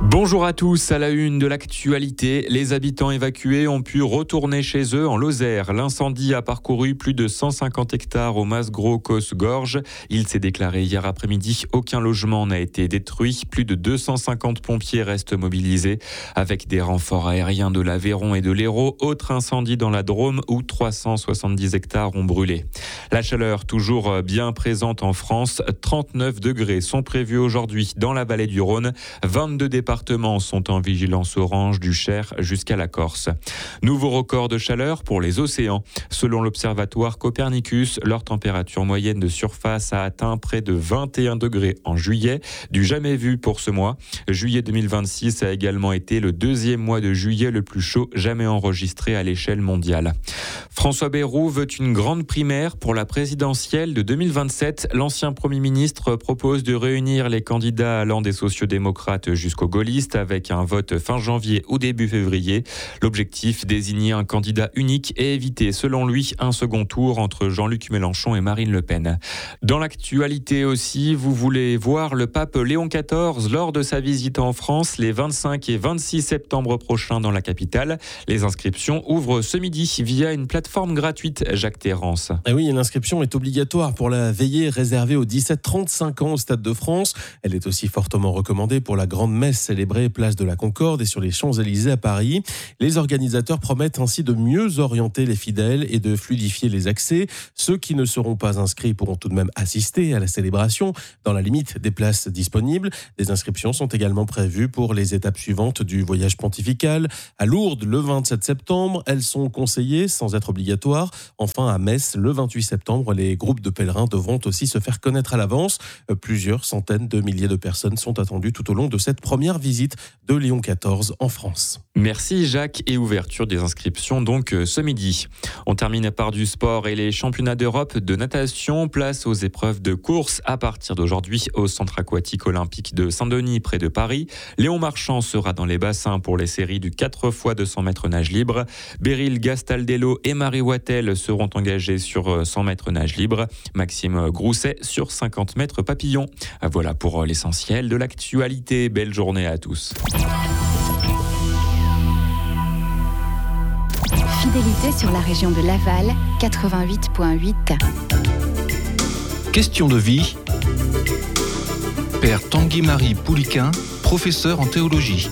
Bonjour à tous, à la une de l'actualité, les habitants évacués ont pu retourner chez eux en Lozère. L'incendie a parcouru plus de 150 hectares au Mas-Gros-Cos-Gorge. Il s'est déclaré hier après-midi, aucun logement n'a été détruit. Plus de 250 pompiers restent mobilisés avec des renforts aériens de l'Aveyron et de l'Hérault. Autre incendie dans la Drôme où 370 hectares ont brûlé. La chaleur toujours bien présente en France. 39 degrés sont prévus aujourd'hui dans la vallée du Rhône. 22 départements sont en vigilance orange du Cher jusqu'à la Corse. Nouveau record de chaleur pour les océans. Selon l'observatoire Copernicus, leur température moyenne de surface a atteint près de 21 degrés en juillet, du jamais vu pour ce mois. Juillet 2026 a également été le deuxième mois de juillet le plus chaud jamais enregistré à l'échelle mondiale. François Bayrou veut une grande primaire pour la présidentielle de 2027. L'ancien Premier ministre propose de réunir les candidats allant des sociodémocrates jusqu'aux gaullistes avec un vote fin janvier ou début février. L'objectif, désigner un candidat unique et éviter, selon lui, un second tour entre Jean-Luc Mélenchon et Marine Le Pen. Dans l'actualité aussi, vous voulez voir le pape Léon XIV lors de sa visite en France les 25 et 26 septembre prochains dans la capitale. Les inscriptions ouvrent ce midi via une plateforme gratuite, Jacques Terrance. Et oui, l'inscription est obligatoire pour la veillée réservée aux 17-35 ans au Stade de France. Elle est aussi fortement recommandée pour la grande messe célébrée place de la Concorde et sur les Champs-Élysées à Paris. Les organisateurs promettent ainsi de mieux orienter les fidèles et de fluidifier les accès. Ceux qui ne seront pas inscrits pourront tout de même assister à la célébration dans la limite des places disponibles. Des inscriptions sont également prévues pour les étapes suivantes du voyage pontifical. À Lourdes, le 27 septembre, elles sont conseillées sans être obligatoires. Enfin, à Metz, le 28 septembre, les groupes de pèlerins devront aussi se faire connaître à l'avance. Plusieurs centaines de milliers de personnes sont attendues tout au long de cette première visite de Léon XIV en France. Merci Jacques, et ouverture des inscriptions donc ce midi. On termine par du sport et les championnats d'Europe de natation. Place aux épreuves de course à partir d'aujourd'hui au centre aquatique olympique de Saint-Denis près de Paris. Léon Marchand sera dans les bassins pour les séries du 4x200 mètres nage libre. Beryl Gastaldello et Marie Wattel seront engagés sur 100 mètres nage libre. Maxime Grousset sur 50 mètres papillon. Voilà pour l'essentiel de l'actualité. Belle journée à tous. Fidélité sur la région de Laval, 88.8. Question de vie. Père Tanguy-Marie Pouliquin, professeur en théologie.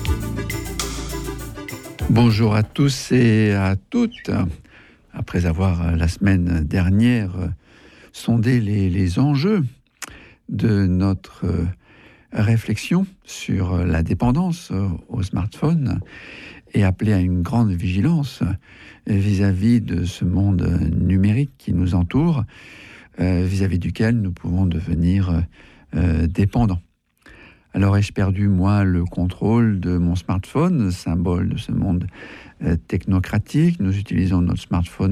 Bonjour à tous et à toutes. Après avoir la semaine dernière sondé les enjeux de notre réflexion sur la dépendance au smartphone et appelé à une grande vigilance vis-à-vis de ce monde numérique qui nous entoure, vis-à-vis duquel nous pouvons devenir dépendants. Alors ai-je perdu, moi, le contrôle de mon smartphone, symbole de ce monde technocratique. Nous utilisons notre smartphone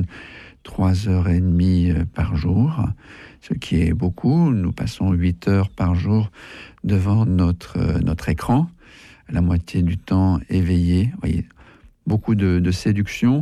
3h30 par jour, ce qui est beaucoup. Nous passons 8 heures par jour devant notre écran, la moitié du temps éveillé. Vous voyez, beaucoup de séduction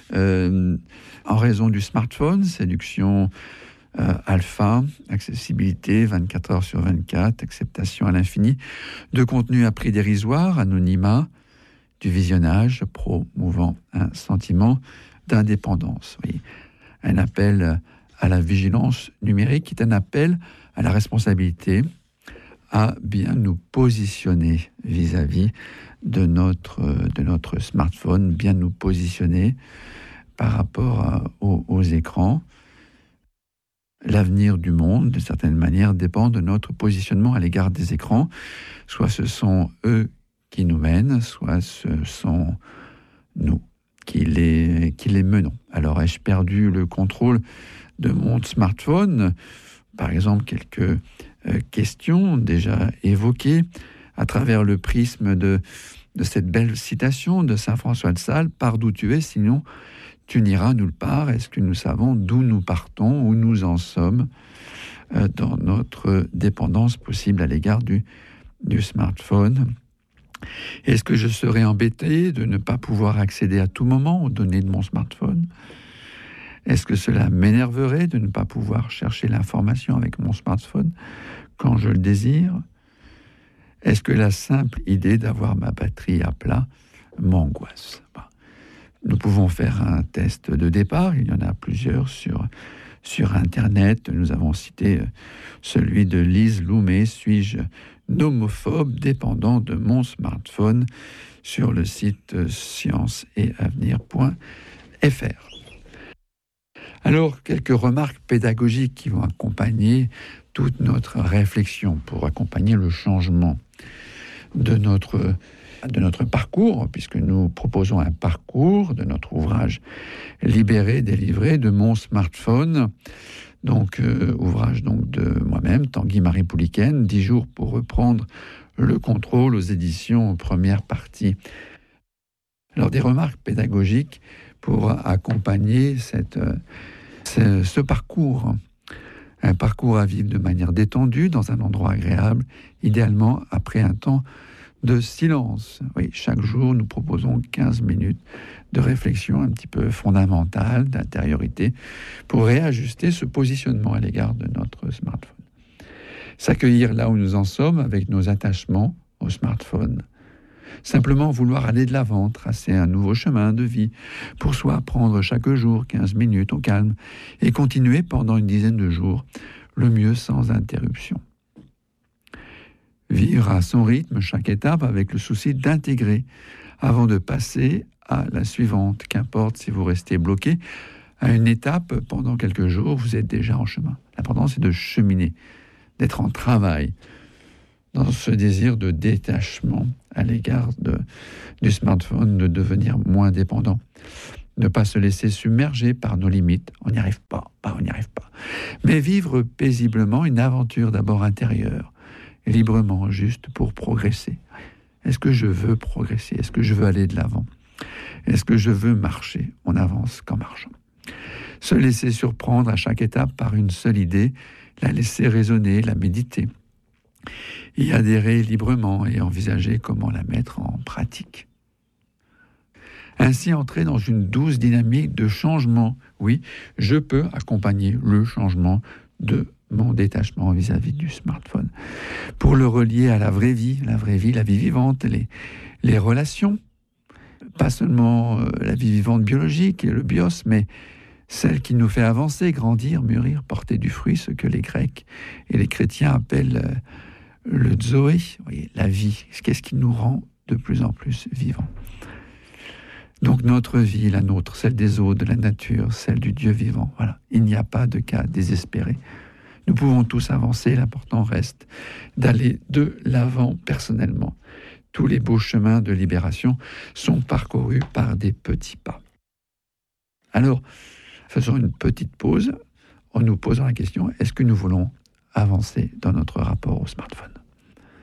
en raison du smartphone, séduction alpha, accessibilité 24 heures sur 24, acceptation à l'infini, de contenu à prix dérisoire, anonymat, du visionnage, promouvant un sentiment d'indépendance. Vous voyez, un appel à la vigilance numérique qui est un appel à la responsabilité, à bien nous positionner vis-à-vis de notre smartphone, bien nous positionner par rapport aux écrans. L'avenir du monde, de certaine manière, dépend de notre positionnement à l'égard des écrans. Soit ce sont eux qui nous mènent, soit ce sont nous qui les menons. Alors, ai-je perdu le contrôle de mon smartphone ? Par exemple, quelques questions déjà évoquées à travers le prisme de cette belle citation de saint François de Sales, « Pars d'où tu es, sinon tu n'iras nulle part ». Est-ce que nous savons d'où nous partons, où nous en sommes dans notre dépendance possible à l'égard du smartphone ? Est-ce que je serais embêté de ne pas pouvoir accéder à tout moment aux données de mon smartphone ? Est-ce que cela m'énerverait de ne pas pouvoir chercher l'information avec mon smartphone quand je le désire ? Est-ce que la simple idée d'avoir ma batterie à plat m'angoisse ? Nous pouvons faire un test de départ. Il y en a plusieurs sur Internet. Nous avons cité celui de Lise Loumet. Suis-je nomophobe dépendant de mon smartphone, sur le site scienceetavenir.fr. Alors, quelques remarques pédagogiques qui vont accompagner toute notre réflexion pour accompagner le changement de notre parcours, puisque nous proposons un parcours de notre ouvrage Libéré, délivré de mon smartphone. Donc, ouvrage donc de moi-même, Tanguy-Marie Pouliken, 10 jours pour reprendre le contrôle, aux éditions Première Partie. Alors, des remarques pédagogiques pour accompagner ce parcours. Un parcours à vivre de manière détendue, dans un endroit agréable, idéalement après un temps de silence. Oui, chaque jour, nous proposons 15 minutes de réflexion un petit peu fondamentale, d'intériorité, pour réajuster ce positionnement à l'égard de notre smartphone. S'accueillir là où nous en sommes avec nos attachements au smartphone. Simplement vouloir aller de l'avant, tracer un nouveau chemin de vie pour soi, prendre chaque jour 15 minutes au calme et continuer pendant une dizaine de jours, le mieux sans interruption. Vivre à son rythme chaque étape avec le souci d'intégrer avant de passer à la suivante. Qu'importe si vous restez bloqué à une étape pendant quelques jours, vous êtes déjà en chemin. L'important, c'est de cheminer, d'être en travail, dans ce désir de détachement à l'égard du smartphone, de devenir moins dépendant, ne pas se laisser submerger par nos limites. On n'y arrive pas, on n'y arrive pas. Mais vivre paisiblement une aventure d'abord intérieure, librement, juste pour progresser. Est-ce que je veux progresser ? Est-ce que je veux aller de l'avant ? Est-ce que je veux marcher ? On avance qu'en marchant. Se laisser surprendre à chaque étape par une seule idée, la laisser résonner, la méditer. Y adhérer librement et envisager comment la mettre en pratique. Ainsi entrer dans une douce dynamique de changement. Oui, je peux accompagner le changement de mon détachement vis-à-vis du smartphone. Pour le relier à la vraie vie, la vie vivante, les relations. Pas seulement la vie vivante biologique et le bios, mais celle qui nous fait avancer, grandir, mûrir, porter du fruit, ce que les Grecs et les chrétiens appellent le zoé, oui, la vie. Qu'est-ce qui nous rend de plus en plus vivants ? Donc notre vie, la nôtre, celle des autres, de la nature, celle du Dieu vivant. Voilà, il n'y a pas de cas désespéré. Nous pouvons tous avancer, l'important reste d'aller de l'avant personnellement. Tous les beaux chemins de libération sont parcourus par des petits pas. Alors, faisons une petite pause en nous posant la question, est-ce que nous voulons avancer dans notre rapport au smartphone ?